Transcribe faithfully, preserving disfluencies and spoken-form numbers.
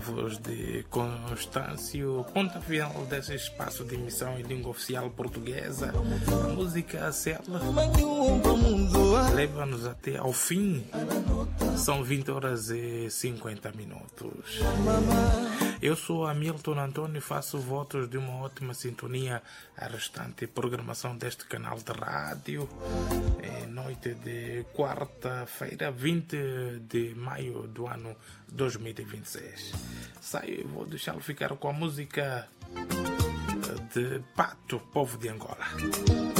voz de Constâncio, ponta final desse espaço de emissão em língua oficial portuguesa. A música Cela leva-nos até ao fim. São vinte horas e cinquenta minutos. Eu sou Hamilton Antônio e faço votos de uma ótima sintonia à restante programação deste canal de rádio. É noite de quarta-feira, vinte de maio do ano dois mil e vinte e seis. Saio e vou deixá-lo ficar com a música de Pato, Povo de Angola.